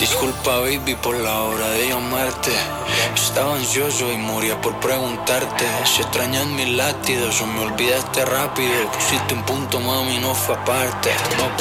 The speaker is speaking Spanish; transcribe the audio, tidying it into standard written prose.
Disculpa, baby, por la hora de llamarte. Estaba ansioso y moría por preguntarte si extrañas mis latidos o me olvidaste rápido. Pusiste un punto, mami, no fue aparte. No